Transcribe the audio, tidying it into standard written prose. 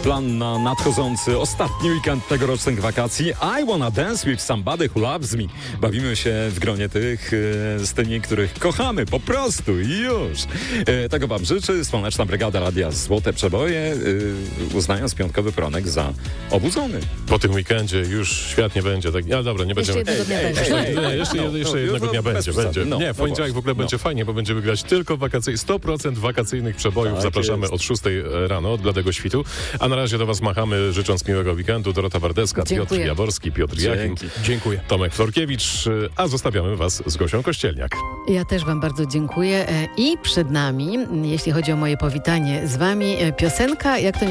plan na nadchodzący ostatni weekend tegorocznych wakacji. I wanna dance with somebody who loves me. Bawimy się w gronie tych z tymi, których kochamy, po prostu i już. Tego wam życzy Słoneczna Brygada Radia Złote Przeboje, uznając piątkowy poranek za obudzony. Po tym weekendzie już świat nie będzie tak... Ale dobra, nie będziemy... Jeszcze jednego dnia będzie. Nie, w poniedziałek w ogóle będzie fajnie, bo będziemy grać tylko 100% wakacyjnych przebojów. Tak Zapraszamy jest. od 6 rano, od bladego świtu. A na razie do was machamy, życząc miłego weekendu. Dorota Wardecka, Piotr Jaworski, Piotr Jachim. Dziękuję. Tomek Florkiewicz, a zostawiamy was z Gosią Kościelniak. Ja też wam bardzo dziękuję. I przed nami, jeśli chodzi o moje powitanie z wami, piosenka, jak to nie